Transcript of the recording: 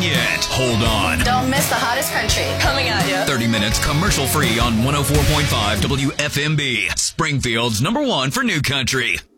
yet. Hold on. Don't miss the hottest country. Coming at you. 30 minutes commercial free on 104.5 WFMB. Springfield's #1 for new country.